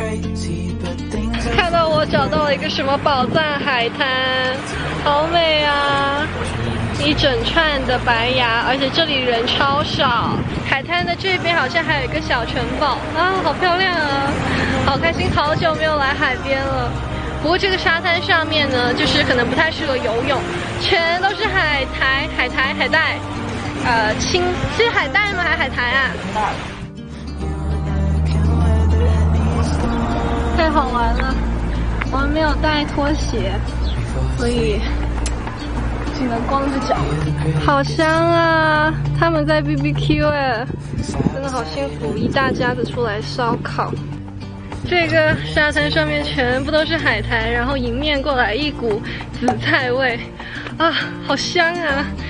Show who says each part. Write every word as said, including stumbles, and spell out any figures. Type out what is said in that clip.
Speaker 1: 看到我找到了一个什么宝藏海滩，好美啊！一整串的白牙，而且这里人超少。海滩的这边好像还有一个小城堡啊，好漂亮啊！好开心，好久没有来海边了。不过这个沙滩上面呢，就是可能不太适合游泳，全都是海苔、海苔、海带，呃，青是海带吗？还是海苔啊？太好玩了！我们没有带拖鞋，所以只能光着脚。好香啊！他们在 B B Q 哎，真的好幸福，一大家子出来烧烤。这个沙滩上面全部都是海苔，然后迎面过来一股紫菜味，啊，好香啊！